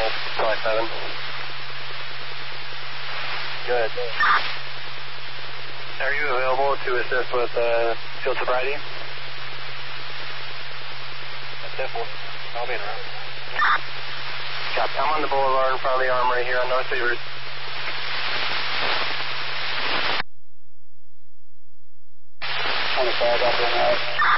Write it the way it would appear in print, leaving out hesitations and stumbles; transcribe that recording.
27. Good. Are you available to assist with field sobriety? That's it. I'll be in around. Copy. I'm on the boulevard in front of the armory here on North Beavers. On the side, up and out.